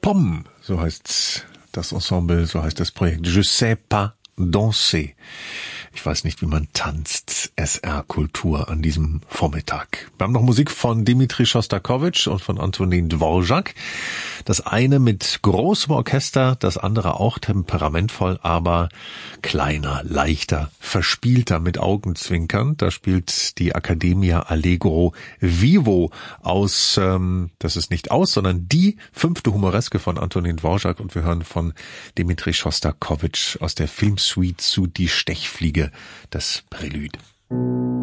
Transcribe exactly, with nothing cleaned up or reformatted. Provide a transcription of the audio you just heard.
Pomme, so heißt das Ensemble, so heißt das Projekt. Je sais pas danser. Ich weiß nicht, wie man tanzt. S R-Kultur an diesem Vormittag. Wir haben noch Musik von Dmitri Schostakowitsch und von Antonin Dvorak. Das eine mit großem Orchester, das andere auch temperamentvoll, aber kleiner, leichter, verspielter mit Augenzwinkern. Da spielt die Accademia Allegro Vivo aus, ähm, das ist nicht aus, sondern die fünfte Humoreske von Antonin Dvorak, und wir hören von Dmitri Schostakowitsch aus der Filmsuite zu Die Stechfliege, das Prälude.